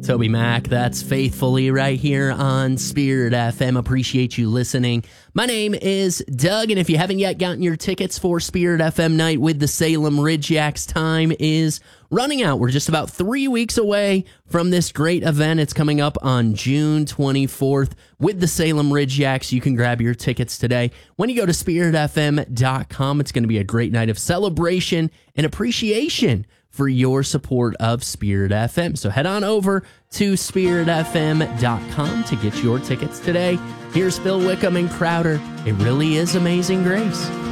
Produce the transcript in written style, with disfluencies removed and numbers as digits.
Toby Mac. That's Faithfully right here on Spirit FM. Appreciate you listening. My name is Doug, and if you haven't yet gotten your tickets for Spirit FM night with the Salem Ridgeyacks, time is running out. We're just about 3 weeks away from this great event. It's coming up on June 24th with the Salem Ridgeyacks. You can grab your tickets today when you go to spiritfm.com. It's going to be a great night of celebration and appreciation for your support of Spirit FM. So head on over to spiritfm.com to get your tickets today. Here's Phil Wickham and Crowder. It really is Amazing Grace.